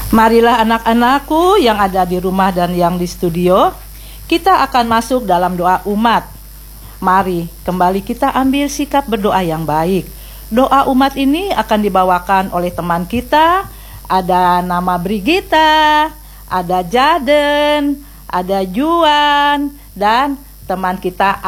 Marilah anak-anakku yang ada di rumah dan yang di studio, kita akan masuk dalam doa umat. Mari kembali kita ambil sikap berdoa yang baik. Doa umat ini akan dibawakan oleh teman kita. Ada nama Brigita, ada Jaden, ada Juan, dan teman kita